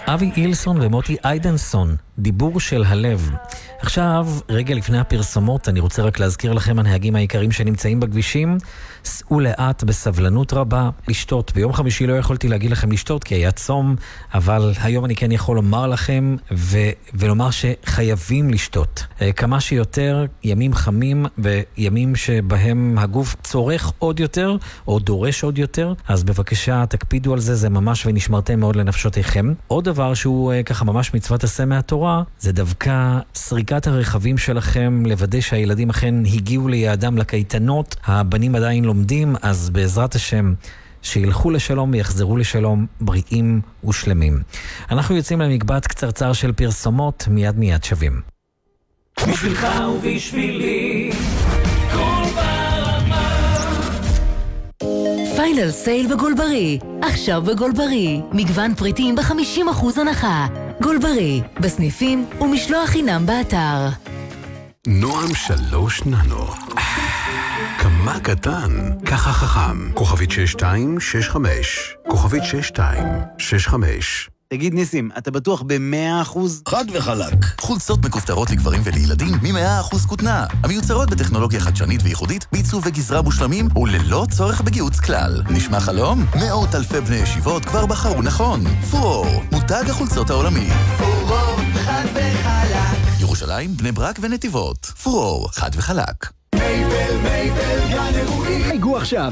אבי אילסון ומוטי איידנסון, דיבור של הלב. עכשיו, רגע לפני הפרסומות, אני רוצה רק להזכיר לכם הנהגים העיקרים שנמצאים בכבישים, סעו לאט בסבלנות רבה לשתות. ביום חמישי לא יכולתי להגיד לכם לשתות כי היה צום, אבל היום אני כן יכול לומר לכם ולומר שחייבים לשתות. כמה שיותר ימים חמים וימים שבהם הגוף צורך עוד יותר או דורש עוד יותר, אז בבקשה תקפידו על זה, זה ממש ונשמרתם מאוד לנפשותיכם. עוד דבר שהוא ככה ממש מצוות עשה מהתורה, זה דווקא סריקת הרכבים שלכם, לוודא שהילדים אכן הגיעו ליעדם לקייטנות, הבנים עדיין לומדים, אז בעזרת השם שילכו לשלום ויחזרו לשלום בריאים ושלמים. אנחנו יוצאים למקבץ קצרצר של פרסומות, מיד שווים. בשבילך ובשבילי כל ברמה. פיינל סייל בגולברי, עכשיו בגולברי, מגוון פריטים ב-50% הנחה. גולברי, בסניפים ומשלוח חינם באתר. נועם 3 ננו. כמה קטן, ככה חכם. כוכבית 6265. כוכבית 6265. תגיד ניסים, אתה בטוח ב100%? חד וחלק. חולצות מכופתרות לגברים ולילדים מ100% כותנה. המיוצרות בטכנולוגיה חדשנית וייחודית, בעיצוב וגזרה מושלמים וללא צורך בגיוץ כלל. נשמע חלום? מאות אלפי בני ישיבות כבר בחרו נכון. פורור, מותג החולצות העולמי. פורור, חד וחלק. ירושלים, בני ברק ונתיבות. פורור, חד וחלק. מייבל, גן אירועים. היגו עכשיו,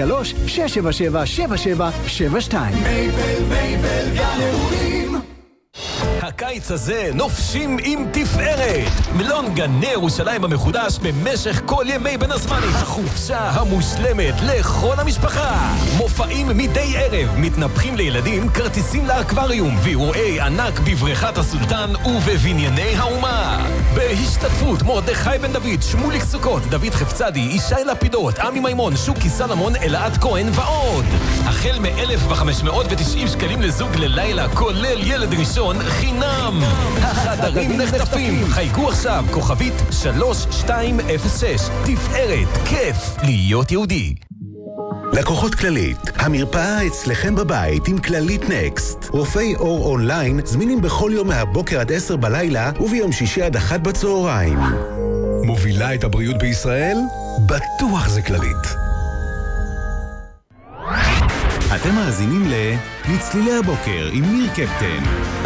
03-677-7772. מייבל, גן אירועים. הקיץ הזה נופשים עם תפארת. מלון גני ירושלים המחודש במשך כל ימי בין הזמנים. החופשה המושלמת לכל המשפחה. מופעים מדי ערב, מתנפחים לילדים, כרטיסים לאקווריום ואירועי ענק בבריכת הסולטן ובבנייני האומה. בהשתתפות מרדכי בן דוד, שמוליק סוכות, דוד חפצדי, ישי לפידות, עמי מימון, שוקי סלמון, אלעד כהן ועוד. החל מ-1,590 שקלים לזוג ללילה, כולל ילד ראשון חינם. החדרים נחטפים. חייגו עכשיו, כוכבית 3206. תפארת, כיף להיות יהודי. לקוחות כללית, המרפאה אצלכם בבית עם כללית נקסט. רופאי אור אונליין זמינים בכל יום מהבוקר עד 10 בלילה וביום שישי עד 1 בצהריים. מובילה את הבריאות בישראל? בטוח זה כללית. אתם מאזינים לצלילי הבוקר עם ניר קפטן.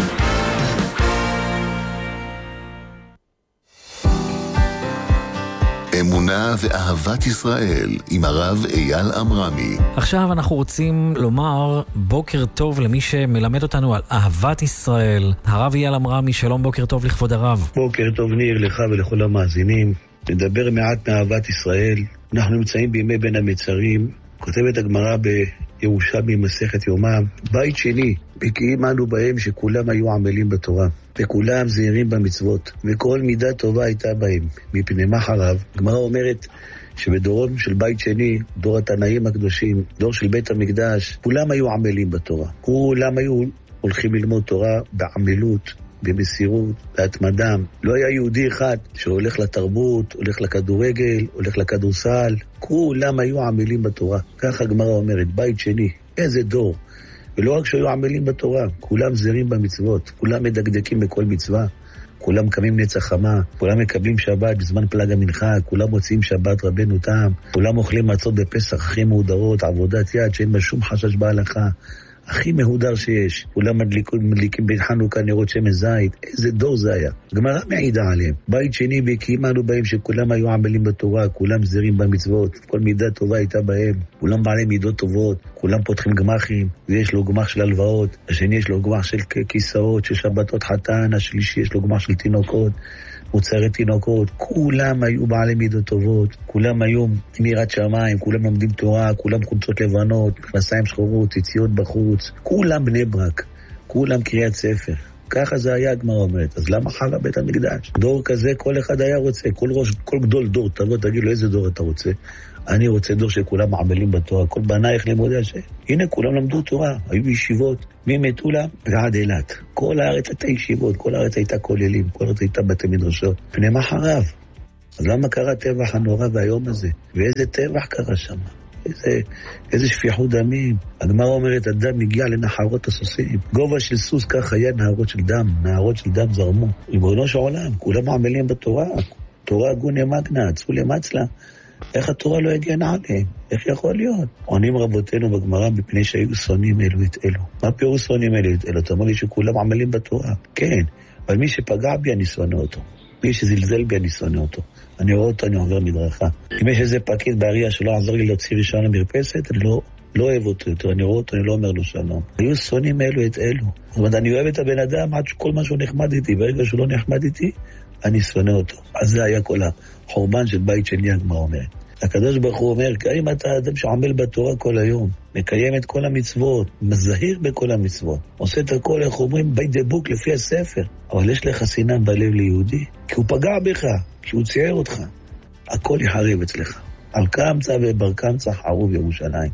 אמונה ואהבת ישראל עם הרב אייל אמרמי. עכשיו אנחנו רוצים לומר בוקר טוב למי שמלמד אותנו על אהבת ישראל. הרב אייל אמרמי, שלום, בוקר טוב לכבוד הרב. בוקר טוב ניר, לך ולכל המאזינים. נדבר מעט מאהבת ישראל. אנחנו נמצאים בימי בין המצרים. כותבת הגמרא בירושלמי מסכת יומא, בית שני, בקיאים אנו בהם שכולם היו עמלים בתורה, וכולם זהירים במצוות, וכל מידה טובה הייתה בהם, מפני מה חרב. הגמרא אומרת שבדורון של בית שני, דור התנאים הקדושים, דור של בית המקדש, כולם היו עמלים בתורה, כולם היו הולכים ללמוד תורה בעמלות, במסירות, בהתמדם. לא היה יהודי אחד שהולך לתרבות, הולך לכדורגל, הולך לכדורסל. כולם היו עמלים בתורה. ככה הגמרא אומרת, בית שני, איזה דור. ולא רק שהיו עמלים בתורה, כולם זהירים במצוות, כולם מדקדקים בכל מצווה, כולם קמים נצח חמה, כולם מקבלים שבת בזמן פלג המנחה, כולם מוציאים שבת רבנו תם, כולם אוכלים מצות בפסח הכי מהודרות, עבודת יד שאין בה שום חשש בהלכה. הכי מהודר שיש. כולם מדליקים בין חנוכה נרות שמן זית. איזה דור זה היה. גמרא מעידה עליהם. בית שני בקיאים אנו בהם שכולם היו עמלים בתורה, כולם זהירים במצוות, כל מידה טובה הייתה בהם, כולם בעלי מידות טובות, כולם פותחים גמחים, ויש לו גמח של הלוואות, השני יש לו גמח של כיסאות, של שבתות חתן, השלישי יש לו גמח של תינוקות, מוצרי תינוקות. כולם היו בעלי מידות טובות, כולם היו מירת שמיים, כולם לומדים תורה, כולם חולצות לבנות, מכנסיים שחורות, ציציות בחוץ, כולם בני ברק, כולם קריאת ספר. ככה זה היה, הגמרא אומרת. אז למה חרב בית המקדש? דור כזה כל אחד היה רוצה, כל גדול דור, תבוא תגיד לו איזה דור אתה רוצה. אני רוצה דור שכולם מעבלים בתורה, כל בנייך לימודי השם. הנה כולם למדו תורה, היו ישיבות ממטולה ועד אילת. כל הארץ הייתה ישיבות, כל הארץ הייתה כוללים, כל הארץ הייתה בתי מדרשות. פני מה חרב? אז למה קרה טבח הנורא והיום הזה? ואיזה טבח קרה שם? איזה שפיכות דמים. הגמרא אומרת, אדם מגיע לנחרות הסוסים. גובה של סוס כך היה נהרות של דם. נהרות של דם זרמו. ריבונו של עולם, כולם עמלים בתורה. תורה גוני מגנה, צולי מצלה. איך התורה לא הגנה עליהם? איך יכול להיות? עונים רבותינו בגמרא מפני שהיו שונאים אלו את אלו. מה פירוש שונאים אלו את אלו? אתה אומר לי שכולם עמלים בתורה. כן, אבל מי שפגע בי אני שונא אותו. מי שזלזל בי אני שונא אותו. אני רואה אותו, אני עובר מדרכה. אם יש איזה פקיד בעירייה שלא עזר לי להוציא רישיון למרפסת, אני לא אוהב אותו יותר. אני רואה אותו, אני לא אומר לו שלום. היו שונאים אלו את אלו. זאת אומרת, אני אוהב את הבן אדם עד שכל משהו נחמד איתי. ברגע שהוא לא נחמד איתי, אני שונא אותו. אז זה היה כל החורבן של בית שני, הגמרא אומרת. הקדוש ברוך הוא אומר, אם אתה אדם שעמל בתורה כל היום, מקיים את כל המצוות, מזהיר בכל המצוות, עושה את הכל, איך אומרים, בי דבוק לפי הספר, אבל יש לך שנאה בלב ליהודי, כי הוא פגע בך, כי הוא צייר אותך, הכל יחרב אצלך. על קמצא ובר קמצא חרוב ירושלים.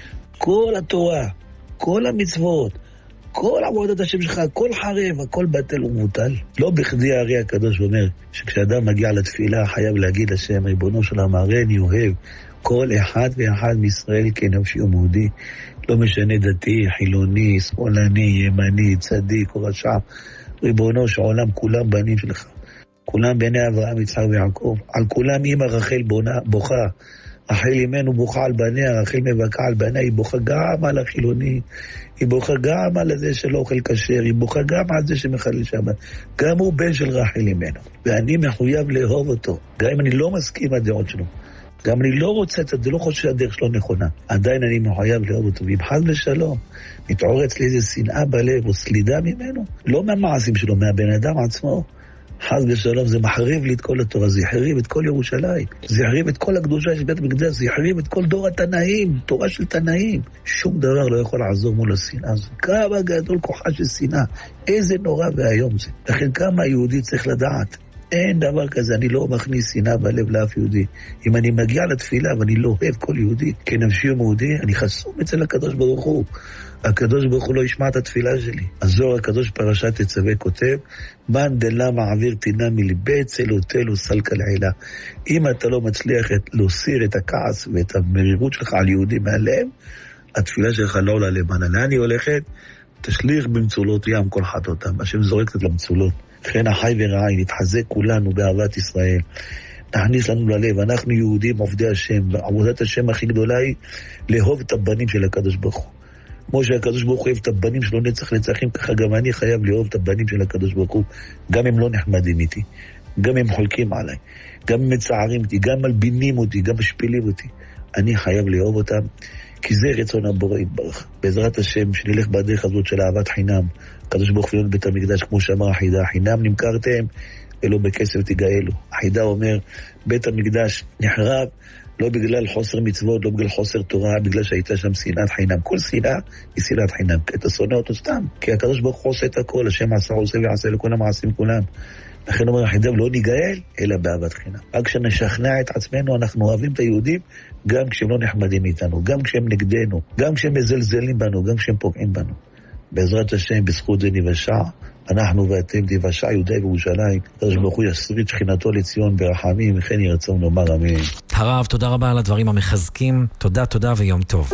כל התורה, כל המצוות, כל עבודת השם שלך, הכל חרב, הכל בטל ומבוטל. לא בכדי הרי הקדוש אומר שכשאדם מגיע לתפילה חייב להגיד לשם, ריבונו של עולם, הריני אוהב כל אחד ואחד מישראל כנפשי ומאודי. לא משנה דתי, חילוני, שמאלני, ימני, צדיק או רשע. ריבונו של עולם, כולם בנים שלך. כולם בני אברהם, יצחק ויעקב. על כולם אמא רחל בוכה. רחל אימנו בוכה על בניה, רחל מבכה על בניה, היא בוכה גם על החילוני, היא בוכה גם על זה שלא אוכל כשר, היא בוכה גם על זה שמחלל שבת. גם הוא בן של רחל אימנו, ואני מחויב לאהוב אותו, גם אם אני לא מסכים עם הדעות שלו, גם אני לא רוצה את זה, לא חושב שהדרך שלו נכונה, עדיין אני מחויב לאהוב אותו, ואם חס ושלום מתעורץ לי איזה שנאה בלב או סלידה ממנו, לא מהמעשים שלו, מהבן אדם עצמו, חס ושלום, זה מחריב לי את כל התורה, זה יחריב את כל ירושלים, זה יחריב את כל הקדושה של בית המקדש, זה יחריב את כל דור התנאים, תורה של תנאים. שום דבר לא יכול לעזור מול השנאה הזו. כמה גדול כוחה של שנאה, איזה נורא והיום זה. לכן כמה היהודי צריך לדעת, אין דבר כזה, אני לא מכניס שנאה בלב לאף יהודי. אם אני מגיע לתפילה ואני לא אוהב כל יהודי, כנפשי ומאודי, אני חסום אצל הקדוש ברוך הוא. הקדוש ברוך הוא לא ישמע את התפילה שלי. הזוהר הקדוש פרשת תצווה כותב, מן דלה מעביר פינה מלבי צלו תלו סלקה לעילה. אם אתה לא מצליח להסיר את הכעס ואת המרירות שלך על יהודי מהלב, התפילה שלך לא עולה למעלה. לאן היא הולכת? תשליך במצולות ים כל חטאותם. השם זורק את למצולות. לכן החי ורעי, נתחזק כולנו באהבת ישראל. נכניס לנו ללב, אנחנו יהודים עובדי השם, ועבודת השם הכי גדולה היא לאהוב את הבנים של הקדוש ברוך הוא. כמו שהקדוש ברוך הוא אוהב את הבנים שלו נצח נצחים, ככה גם אני חייב לאהוב את הבנים של הקדוש ברוך הוא, גם הם לא נחמדים איתי, גם הם חולקים עליי, גם הם מצערים אותי, גם מלבינים אותי, גם משפילים אותי. אני חייב לאהוב אותם, כי זה רצון הבורא יתברך. בעזרת השם, שנלך בדרך הזאת של אהבת חינם, הקדוש ברוך הוא בית המקדש, כמו שאמר החידה, חינם נמכרתם, ולא בכסף תגאלו. החידה אומר, בית המקדש נחרב, לא בגלל חוסר מצוות, לא בגלל חוסר תורה, בגלל שהייתה שם שנאת חינם. כל שנאה היא שנאת חינם, כי אתה שונא אותו סתם. כי הקדוש ברוך הוא עושה את הכל, השם עושה ויעשה לכל המעשים כולם. לכן אומר החידה, לא ניגאל, אלא באהבת חינם. רק כשנשכנע את עצמנו, אנחנו אוהבים את היהודים, גם כשהם לא נחמדים איתנו, גם כשהם נגדנו, גם כשהם מזלזלים בנו, גם כשהם פוגעים בנו. בעזרת השם, בזכות זה נבשע, אנחנו ואתם תבשע יהודי וירושלים, הקדוש ברוך הוא יסריט שכינתו לציון ברחמים, וכן יהי רצון לומר אמן. הרב, תודה רבה על הדברים המחזקים, תודה ויום טוב.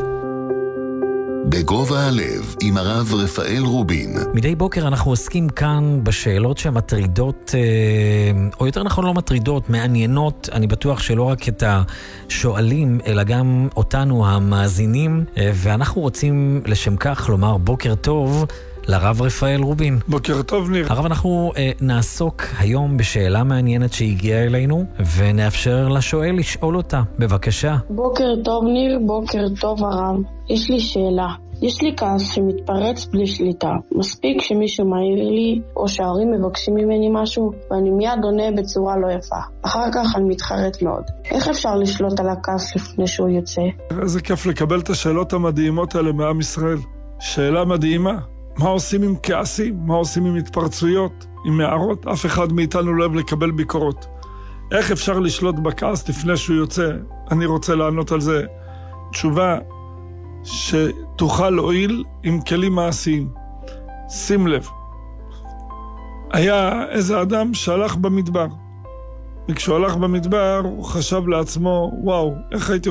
בגובה הלב, עם הרב רפאל רובין. מדי בוקר אנחנו עוסקים כאן בשאלות שמטרידות, או יותר נכון לא מטרידות, מעניינות, אני בטוח שלא רק את השואלים, אלא גם אותנו המאזינים, ואנחנו רוצים לשם כך לומר בוקר טוב לרב רפאל רובין. בוקר טוב ניר. הרב, אנחנו נעסוק היום בשאלה מעניינת שהגיעה אלינו, ונאפשר לשואל לשאול אותה. בבקשה. בוקר טוב ניר, בוקר טוב הרב. יש לי שאלה. יש לי כעס שמתפרץ בלי שליטה. מספיק שמישהו מעיר לי, או שההורים מבקשים ממני משהו, ואני מיד עונה בצורה לא יפה. אחר כך אני מתחרט מאוד. איך אפשר לשלוט על הכעס לפני שהוא יוצא? איזה כיף לקבל את השאלות המדהימות האלה מעם ישראל. שאלה מדהימה. מה עושים עם כעסים? מה עושים עם התפרצויות? עם מערות? אף אחד מאיתנו לא אוהב לקבל ביקורות. איך אפשר לשלוט בכעס לפני שהוא יוצא? אני רוצה לענות על זה תשובה שתוכל להועיל עם כלים מעשיים. שים לב. היה איזה אדם שהלך במדבר. וכשהוא הלך במדבר הוא חשב לעצמו, וואו, איך הייתי